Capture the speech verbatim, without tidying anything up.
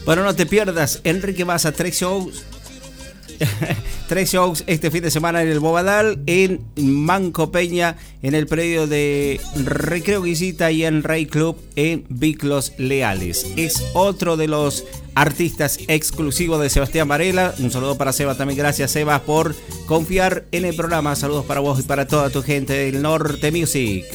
Bueno, no te pierdas, Enrique Basa, tres shows. Tres shows este fin de semana en el Bobadal, en Manco Peña, en el predio de Recreo Guisita y en Rey Club en Viclos Leales. Es otro de los artistas exclusivos de Sebastián Varela. Un saludo para Seba también. Gracias, Seba, por confiar en el programa. Saludos para vos y para toda tu gente del Norte Music.